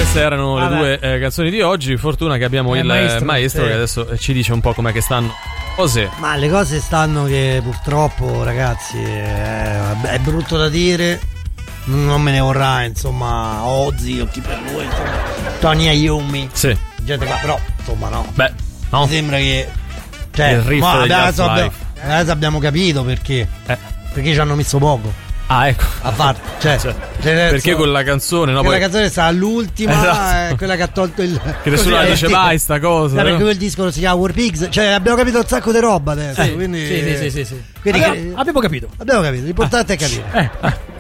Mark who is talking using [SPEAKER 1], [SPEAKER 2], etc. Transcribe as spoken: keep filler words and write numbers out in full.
[SPEAKER 1] Queste erano
[SPEAKER 2] Vabbè.
[SPEAKER 1] le due eh, canzoni di oggi. Fortuna che abbiamo
[SPEAKER 2] Eh,
[SPEAKER 1] il
[SPEAKER 2] maestro,
[SPEAKER 1] maestro,
[SPEAKER 2] sì.
[SPEAKER 1] che adesso ci dice un po' com'è che stanno cose.
[SPEAKER 3] Ma le cose stanno che purtroppo, ragazzi, è, è brutto da dire. Non me ne vorrà, insomma, Ozzy o chi per lui, insomma, Tony Iommi.
[SPEAKER 1] Sì.
[SPEAKER 3] Gente qua, però, insomma, no.
[SPEAKER 1] Beh, no.
[SPEAKER 3] Mi sembra che, cioè,
[SPEAKER 1] Il riff
[SPEAKER 3] ma
[SPEAKER 1] degli
[SPEAKER 3] adesso, abbiamo,
[SPEAKER 1] Half-Life.
[SPEAKER 3] adesso abbiamo capito perché.
[SPEAKER 1] Eh.
[SPEAKER 3] Perché ci hanno messo poco
[SPEAKER 1] Ah, ecco.
[SPEAKER 3] a fare. Cioè,
[SPEAKER 1] Cioè,
[SPEAKER 3] cioè, nel
[SPEAKER 1] perché
[SPEAKER 3] senso-
[SPEAKER 1] con la canzone, no?
[SPEAKER 3] quella
[SPEAKER 1] Poi
[SPEAKER 3] canzone sta all'ultima,
[SPEAKER 1] Esatto.
[SPEAKER 3] è quella che ha tolto il.
[SPEAKER 1] che nessuno
[SPEAKER 3] così,
[SPEAKER 1] la dice
[SPEAKER 3] eh,
[SPEAKER 1] mai sta cosa.
[SPEAKER 3] perché
[SPEAKER 1] no?
[SPEAKER 3] quel disco si chiama War Pigs. Cioè, abbiamo capito un sacco di roba adesso.
[SPEAKER 2] Sì,
[SPEAKER 3] quindi,
[SPEAKER 2] sì, sì, sì, sì, sì.
[SPEAKER 3] quindi
[SPEAKER 2] Abbiamo,
[SPEAKER 3] che-
[SPEAKER 2] abbiamo capito.
[SPEAKER 3] abbiamo capito. L'importante è capire.
[SPEAKER 2] Eh, eh.